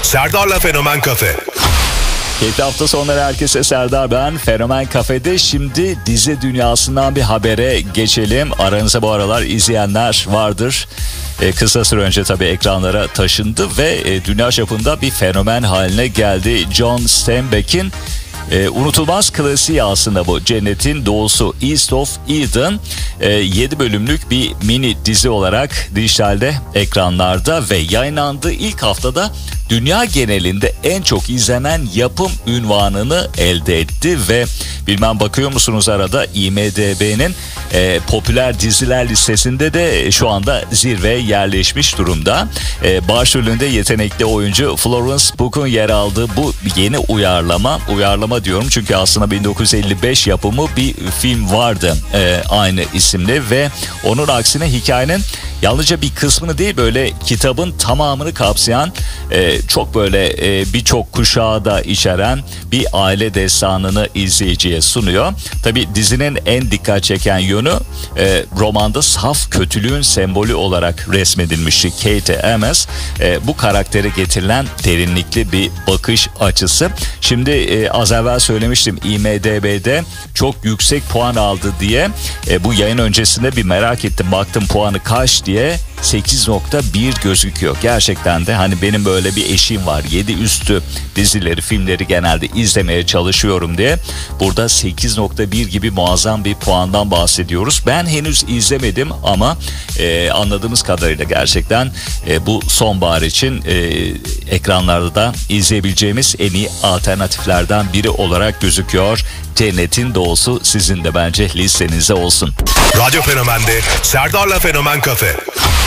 Serdar'la Fenomen Kafe. Keyifli hafta sonları herkese, Serdar ben. Fenomen Kafe'de şimdi dizi dünyasından bir habere geçelim. Aranızda bu aralar izleyenler vardır. Kısa süre önce tabii ekranlara taşındı ve dünya çapında bir fenomen haline geldi. John Steinbeck'in unutulmaz klasiği aslında bu. Cennetin Doğusu, East of Eden. 7 bölümlük bir mini dizi olarak dijitalde ekranlarda ve yayınlandığı ilk haftada dünya genelinde en çok izlenen yapım unvanını elde etti ve bilmem bakıyor musunuz arada, IMDb'nin popüler diziler listesinde de şu anda zirveye yerleşmiş durumda. Başrolünde yetenekli oyuncu Florence Pugh'un yer aldığı bu yeni uyarlama diyorum çünkü aslında 1955 yapımı bir film vardı aynı isimli ve onun aksine hikayenin yalnızca bir kısmını değil, böyle kitabın tamamını kapsayan, çok böyle birçok kuşağı da içeren bir aile destanını izleyiciye sunuyor. Tabii dizinin en dikkat çeken yönü romanda saf kötülüğün sembolü olarak resmedilmişti Kate Ames. Bu karaktere getirilen derinlikli bir bakış açısı. Şimdi az evvel söylemiştim, IMDb'de çok yüksek puan aldı diye. Bu yayın öncesinde bir merak ettim, baktım puanı kaç diye. 8.1 gözüküyor. Gerçekten de hani benim böyle bir eşiğim var. 7 üstü dizileri, filmleri genelde izlemeye çalışıyorum diye. Burada 8.1 gibi muazzam bir puandan bahsediyoruz. Ben henüz izlemedim ama anladığımız kadarıyla gerçekten bu sonbahar için ekranlarda da izleyebileceğimiz en iyi alternatiflerden biri olarak gözüküyor. Cennetin Doğusu sizin de bence listenizde olsun. Radyo Fenomen'de Serdar'la Fenomen Kafe.